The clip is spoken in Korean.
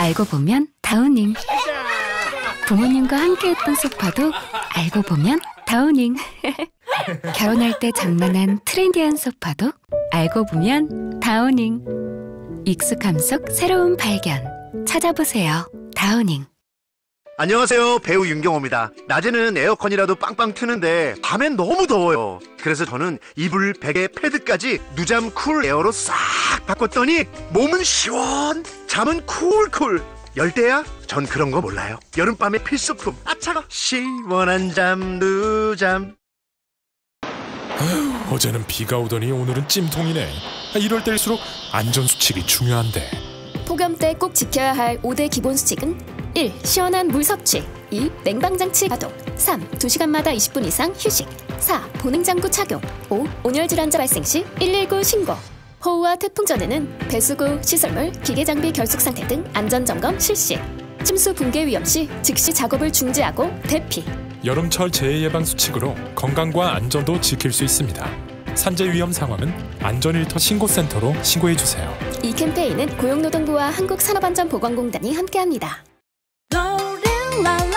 알고 보면 다우닝. 부모님과 함께했던 소파도 알고 보면 다우닝. 결혼할 때 장만한 트렌디한 소파도 알고 보면 다우닝. 익숙함 속 새로운 발견. 찾아보세요. 다우닝. 안녕하세요, 배우 윤경호입니다. 낮에는 에어컨이라도 빵빵 트는데 밤엔 너무 더워요. 그래서 저는 이불, 베개, 패드까지 누잠 쿨 에어로 싹 바꿨더니 몸은 시원, 잠은 쿨쿨. 열대야? 전 그런 거 몰라요. 여름밤의 필수품, 아차가 시원한 잠 누잠. 어제는 비가 오더니 오늘은 찜통이네. 이럴 때일수록 안전수칙이 중요한데. 폭염 때 꼭 지켜야 할 5대 기본 수칙은 1. 시원한 물 섭취. 2. 냉방장치 가동. 3. 2시간마다 20분 이상 휴식. 4. 보냉장구 착용. 5. 온열질 환자 발생 시 119 신고. 호우와 태풍 전에는 배수구, 시설물, 기계장비 결속 상태 등 안전점검 실시. 침수 붕괴 위험 시 즉시 작업을 중지하고 대피. 여름철 재해 예방 수칙으로 건강과 안전도 지킬 수 있습니다. 산재 위험 상황은 안전일터 신고센터로 신고해주세요. 이 캠페인은 고용노동부와 한국산업안전보건공단이 함께합니다.